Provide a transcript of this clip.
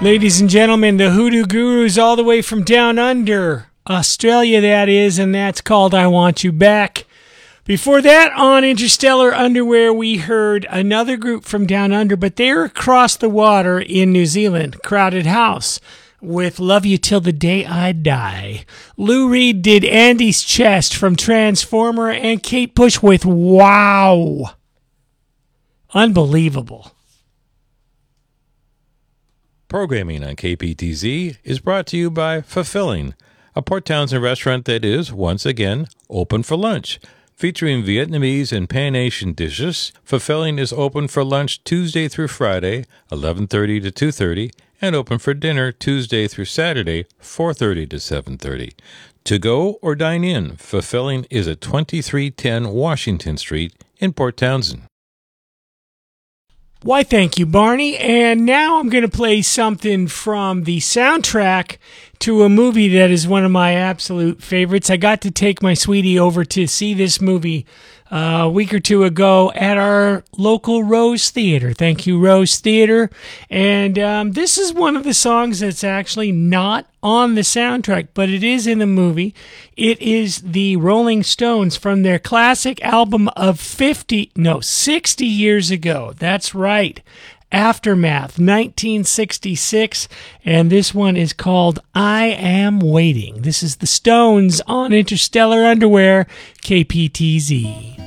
Ladies and gentlemen, the Hoodoo Gurus all the way from down under, Australia that is, and that's called I Want You Back. Before that, on Interstellar Underwear, we heard another group from down under, but they're across the water in New Zealand, Crowded House, with Love You Till the Day I Die. Lou Reed did Andy's Chest from Transformer, and Kate Bush with Wow. Unbelievable. Programming on KPTZ is brought to you by Fulfilling, a Port Townsend restaurant that is, once again, open for lunch. Featuring Vietnamese and Pan-Asian dishes, Fulfilling is open for lunch Tuesday through Friday, 11:30 to 2:30, and open for dinner Tuesday through Saturday, 4:30 to 7:30. To go or dine in, Fulfilling is at 2310 Washington Street in Port Townsend. Why, thank you, Barney. And now I'm going to play something from the soundtrack to a movie that is one of my absolute favorites. I got to take my sweetie over to see this movie a week or two ago at our local Rose Theater. Thank you, Rose Theater. And this is one of the songs that's actually not on the soundtrack, but it is in the movie. It is the Rolling Stones from their classic album of 60 years ago. That's right. Aftermath, 1966, and this one is called I Am Waiting. This is the Stones on Interstellar Underwear, KPTZ.